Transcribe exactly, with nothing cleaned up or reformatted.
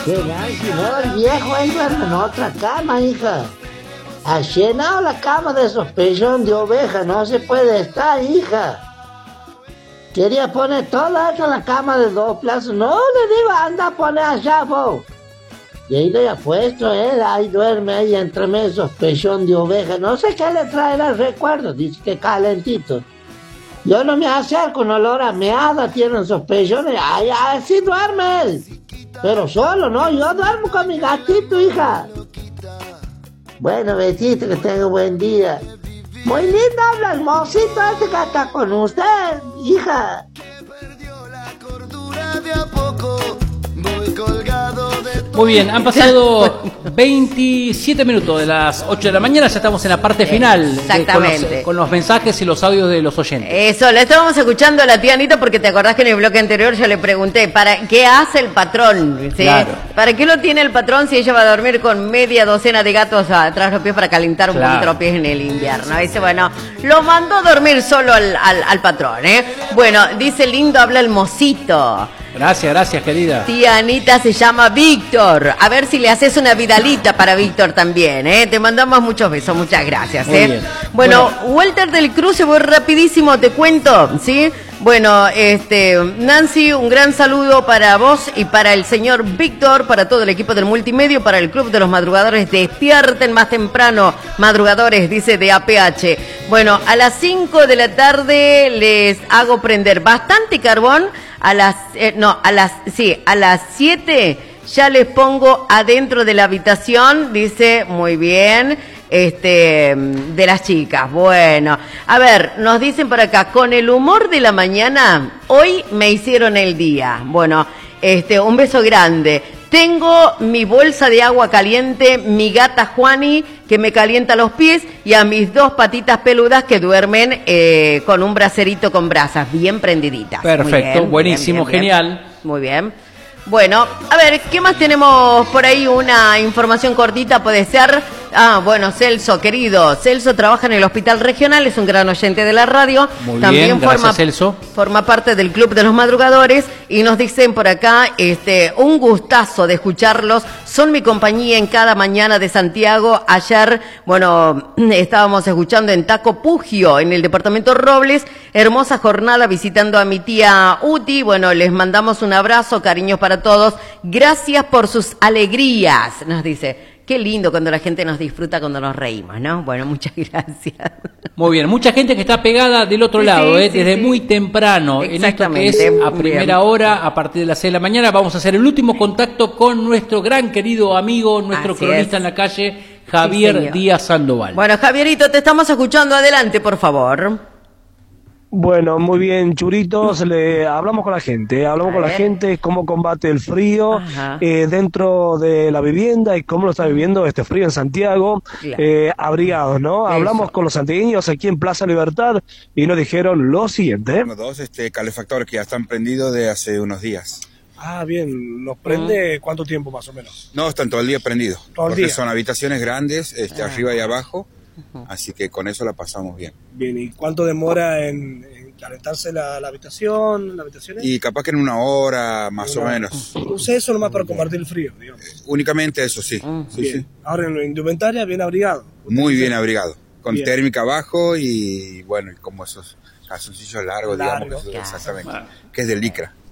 Que Nancy, no, el viejo él duerme en otra cama, hija. Ha llenado la cama de esos pellón de oveja, no se puede estar, hija. Quería poner toda esa la cama de dos plazos. No, le digo, anda a poner allá, vos. Y ahí le ha puesto él, ahí duerme ahí entre medio esos pellón de oveja. No sé qué le traerá el recuerdo, dice que calentito. Yo no me acerco, un olor a meada tienen esos pellones. Ay, así duerme él. Pero solo, ¿no? Yo duermo con mi gatito, hija. Bueno, besito, que tenga buen día. Muy lindo habla el mocito ese que está con usted, hija. Muy bien, han pasado veintisiete minutos de las ocho de la mañana, ya estamos en la parte final. Exactamente. De, con, los, con los mensajes y los audios de los oyentes. Eso, la estábamos escuchando a la tía Anita porque te acordás que en el bloque anterior yo le pregunté, ¿para qué hace el patrón? ¿Sí? Claro. ¿Para qué lo tiene el patrón si ella va a dormir con media docena de gatos atrás de los pies para calentar un claro. poquito los pies en el invierno? Dice, bueno, lo mandó a dormir solo al, al, al patrón, ¿eh? Bueno, dice lindo, habla el mocito. Gracias, gracias, querida. Tía Anita se llama Víctor. A ver si le haces una vidalita para Víctor también, ¿eh? Te mandamos muchos besos, muchas gracias, ¿eh? Bien. Bueno, bueno, Walter del Cruce, voy rapidísimo, te cuento, ¿sí? Bueno, este, Nancy, un gran saludo para vos y para el señor Víctor, para todo el equipo del multimedio, para el Club de los Madrugadores. Despierten más temprano, madrugadores, dice de A P H. Bueno, a las cinco de la tarde les hago prender bastante carbón. A las, eh, no, a las, sí, a las siete ya les pongo adentro de la habitación, dice, muy bien, este, de las chicas. Bueno, a ver, nos dicen por acá, con el humor de la mañana, hoy me hicieron el día. Bueno, este, un beso grande. Tengo mi bolsa de agua caliente, mi gata Juani, que me calienta los pies, y a mis dos patitas peludas que duermen eh, con un bracerito con brasas, bien prendiditas. Perfecto, bien, buenísimo, bien, bien, genial. Bien. Muy bien. Bueno, a ver, ¿qué más tenemos por ahí? Una información cortita puede ser. Ah, bueno, Celso, querido. Celso trabaja en el Hospital Regional, es un gran oyente de la radio. Muy También bien, forma, gracias, Celso. Forma parte del Club de los Madrugadores y nos dicen por acá, este, un gustazo de escucharlos. Son mi compañía en cada mañana de Santiago. Ayer, bueno, estábamos escuchando en Taco Pugio, en el departamento Robles. Hermosa jornada visitando a mi tía Uti. Bueno, les mandamos un abrazo, cariños para todos. Gracias por sus alegrías, nos dice. Qué lindo cuando la gente nos disfruta, cuando nos reímos, ¿no? Bueno, muchas gracias. Muy bien, mucha gente que está pegada del otro lado, sí, ¿eh? Sí, desde sí. muy temprano. En esto que es a primera bien. hora, a partir de las seis de la mañana, vamos a hacer el último contacto con nuestro gran querido amigo, nuestro Así cronista es. en la calle, Javier sí, Díaz Sandoval. Bueno, Javierito, te estamos escuchando. Adelante, por favor. Bueno, muy bien, Churitos, le hablamos con la gente, hablamos con la gente cómo combate el frío eh, dentro de la vivienda y cómo lo está viviendo este frío en Santiago, claro. eh, abrigados, ¿no? Eso. Hablamos con los santiagueños aquí en Plaza Libertad y nos dijeron lo siguiente. Tenemos dos este, calefactores que ya están prendidos de hace unos días. Ah, bien, ¿nos prende cuánto tiempo más o menos? No, están todo el día prendidos, todo el porque día. Son habitaciones grandes, este, ah. arriba y abajo. Uh-huh. Así que con eso la pasamos bien. Bien, ¿y cuánto demora en, en calentarse la, la habitación, la habitación? Y capaz que en una hora, más una, o menos. ¿Usa eso nomás para compartir el frío, digamos? Eh, únicamente eso, sí. Uh-huh. sí, bien. sí. Ahora en la indumentaria, bien abrigado. Muy bien abrigado, con bien. térmica abajo y bueno, y como esos calzoncillos largos, Largo. digamos, que eso, claro. exactamente, Bueno. que es de licra.